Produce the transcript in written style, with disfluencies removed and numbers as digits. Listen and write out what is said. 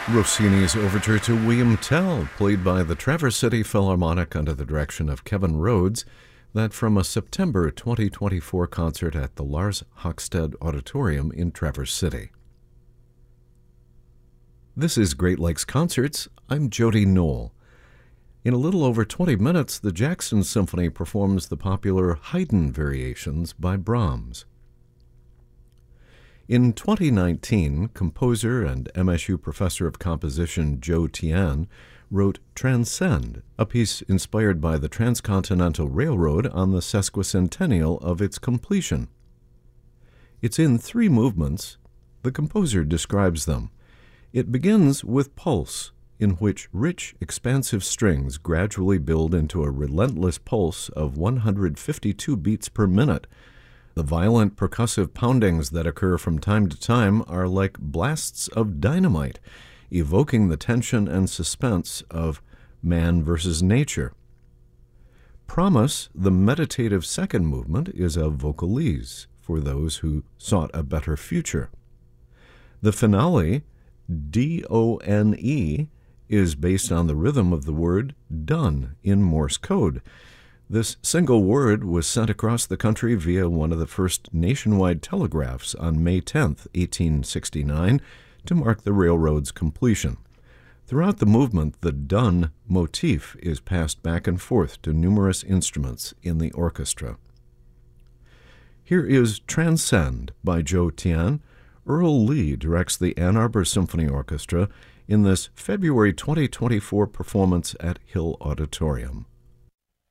Rossini's overture to William Tell, played by the Traverse City Philharmonic under the direction of Kevin Rhodes, that from a September 2024 concert at the Lars Hockstedt Auditorium in Traverse City. This is Great Lakes Concerts. I'm Jody Knoll. In a little over 20 minutes, the Jackson Symphony performs the popular Haydn Variations by Brahms. In 2019, composer and MSU professor of composition Joe Tian wrote Transcend, a piece inspired by the Transcontinental Railroad on the sesquicentennial of its completion. It's in 3 movements. The composer describes them. It begins with pulse, in which rich, expansive strings gradually build into a relentless pulse of 152 beats per minute. The violent percussive poundings that occur from time to time are like blasts of dynamite, evoking the tension and suspense of man versus nature. Promise, the meditative second movement, is a vocalise for those who sought a better future. The finale, D-O-N-E, is based on the rhythm of the word done in Morse code. This single word was sent across the country via one of the first nationwide telegraphs on May 10, 1869, to mark the railroad's completion. Throughout the movement, the done motif is passed back and forth to numerous instruments in the orchestra. Here is Transcend by Joe Tian. Earl Lee directs the Ann Arbor Symphony Orchestra in this February 2024 performance at Hill Auditorium.